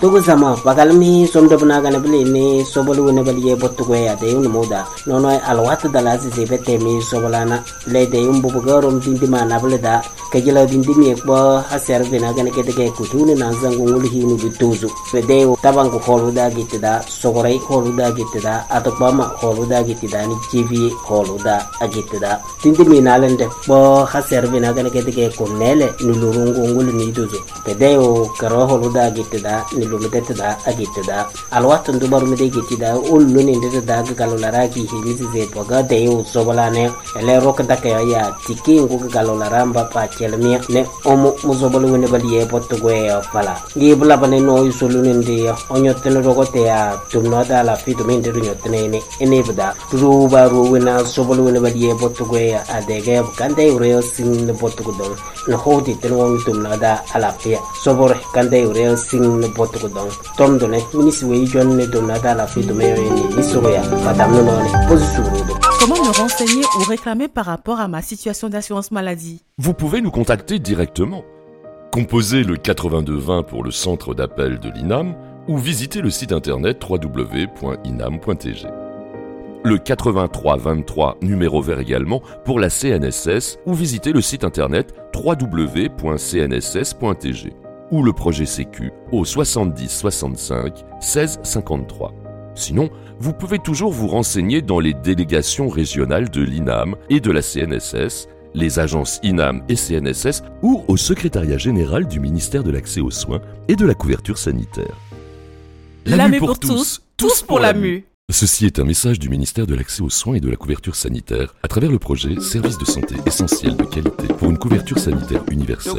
tugu sama bagalmi somda buna gana bili ni sobolu wene bali ye bottu ko ya de moda nono alwat dala si bete mi sobolana le de umbu garom dindi mana bele da kejela dindi mi ko haser bena gana kede ke kutuni na zangu ngul hinu bituzu fede tabangu holuda gitida sogorai holuda gitida atokbama holuda gitida ni jivi holuda agitida dindi mi nalende bo haser bena gana kede ke konele ni lurungu ngul ni duzu fede karo holuda gitida ni lumedetida agitida alwat ndubar mede gitida ullu ni ndeda galolara ki himizi ze boga de sobolane ele rokda ke ya tiki ngu galolara pa chelmi ne omo muzobolu wene baliye potto goe fala ngi bula bane no yusulu ndi onyotene rogote ya tumno da la fitu minde nyotene ne ene bada ruba ruwena sobolu wene baliye potto goe adege kande ureo sin ne potto godon no hodi ten won tumno da ala pia sobore kande ureo sin ne potto godon tomdo ne minisi we jonne tumno da la fitu me ni soya madame no ne position. Comment me renseigner ou réclamer par rapport à ma situation d'assurance maladie? Vous pouvez nous contacter directement. Composez le 8220 pour le centre d'appel de l'INAM ou visitez le site internet www.inam.tg. Le 8323 numéro vert également pour la CNSS ou visitez le site internet www.cnss.tg ou le projet Sécu au 70 65 16 53. Sinon, vous pouvez toujours vous renseigner dans les délégations régionales de l'INAM et de la CNSS, les agences INAM et CNSS ou au secrétariat général du ministère de l'Accès aux soins et de la couverture sanitaire. La MU pour tous, tous pour la MU. Ceci est un message du ministère de l'Accès aux soins et de la couverture sanitaire à travers le projet Service de santé essentiel de qualité pour une couverture sanitaire universelle.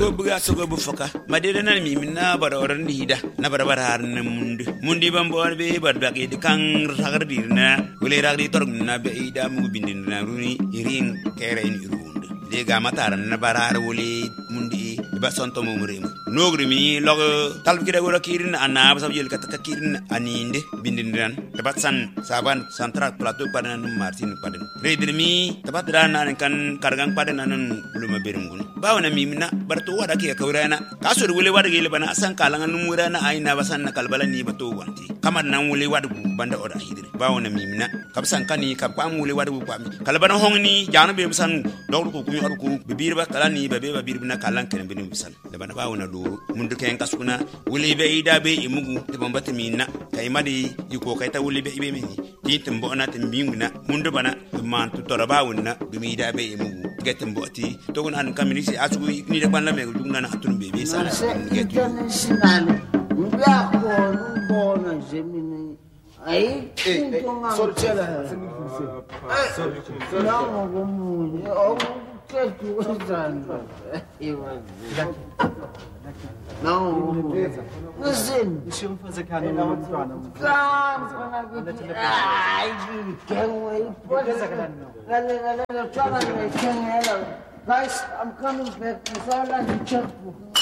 Lega matar na barar wuli mundi ba sonto mo murima nogri mi log talbikira wala kirin anna ba sabjel kataka kirin aninde bindindan tabatsan saban central plateau padan martin padan redrimi tabadra nan kan kargang padan nan luma berungun bawana mi mina barto wada ke kawrana kasur wuli wada gele bana asan kalangan numurana aina basan na kalbala ni bato wanti kamar nan wuli wada banda oda hidri bawana mi mina kapsan kani kapam wuli wada pami kalbana hongni janu be basan dawru ko arku bibir ba kala ni babe babir bina kalan kan bin misal da bana ba wona do mundu ken kasuna wuli be ida be imugu te bambata minna kay madi yiko kay ta wuli be ibe mini ti tembo na tembinguna mundu bana man tu toraba wonna bimi ida be imugu getem boti to gon an kamini asu ni de ban la me dum na atun be be sala getu mbia ko no na gemini aí sortela não como que tu usando não deixa eu fazer carne não ai que aí pode galera I'm coming back.